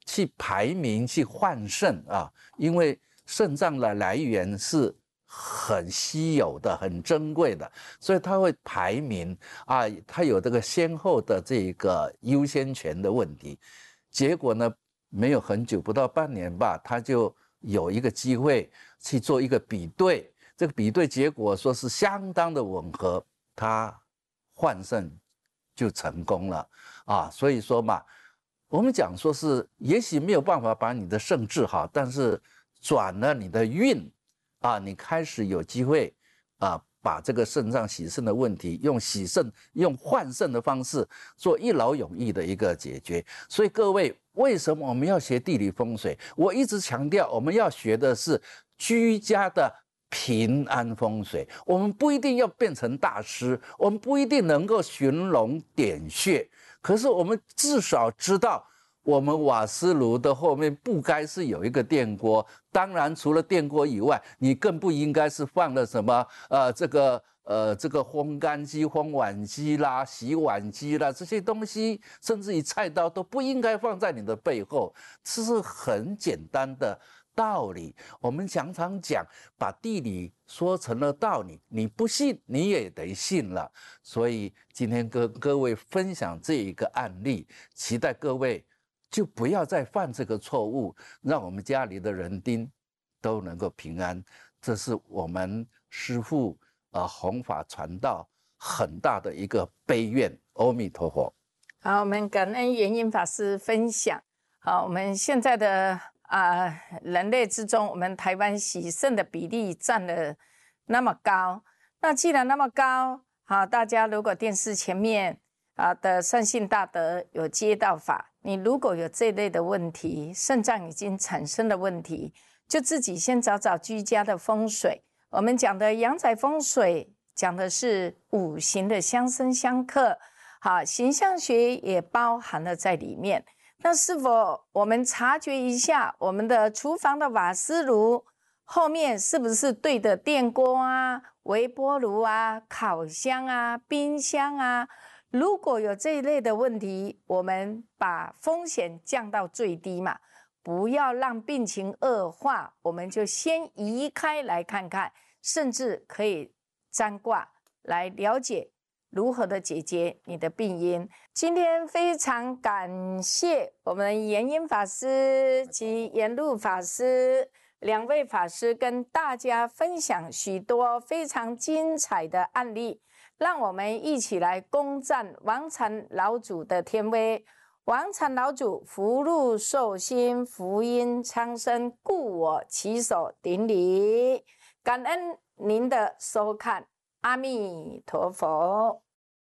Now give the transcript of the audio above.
去排名去换肾啊，因为肾脏的来源是很稀有的、很珍贵的，所以他会排名啊，他有这个先后的这个优先权的问题。结果呢，没有很久，不到半年吧，他就有一个机会去做一个比对，这个比对结果说是相当的吻合，他换肾就成功了啊。所以说嘛，我们讲说是也许没有办法把你的肾治好，但是转了你的运啊，你开始有机会啊，把这个肾脏洗肾的问题用洗肾、用换肾的方式做一劳永逸的一个解决。所以各位，为什么我们要学地理风水？我一直强调，我们要学的是居家的平安风水。我们不一定要变成大师，我们不一定能够寻龙点穴，可是我们至少知道，我们瓦斯炉的后面不该是有一个电锅，当然除了电锅以外，你更不应该是放了什么这个烘干机、烘碗机啦、洗碗机啦这些东西，甚至于菜刀都不应该放在你的背后，这是很简单的道理。我们常常讲，把地理说成了道理，你不信你也得信了。所以今天跟各位分享这一个案例，期待各位就不要再犯这个错误，让我们家里的人丁都能够平安。这是我们师父弘法传道很大的一个悲愿。阿弥陀佛。 好，我们感恩圆音法师分享。好，我们现在的人类之中，我们台湾洗肾的比例占了那么高。那既然那么高，好，大家如果电视前面的善信大德有接到法，你如果有这类的问题，肾脏已经产生了问题，就自己先找找居家的风水。我们讲的阳宅风水，讲的是五行的相生相克，好，形象学也包含了在里面。那是否我们察觉一下，我们的厨房的瓦斯炉后面是不是对的电锅啊、微波炉啊、烤箱啊、冰箱啊？如果有这一类的问题，我们把风险降到最低嘛，不要让病情恶化，我们就先移开来看看，甚至可以占卦来了解如何的解决你的病因。今天非常感谢我们圆音法师及圆路法师两位法师跟大家分享许多非常精彩的案例，让我们一起来恭赞王禅老祖的天威。王禅老祖福禄寿星，福音昌生，故我起手顶礼。感恩您的收看，阿弥陀佛。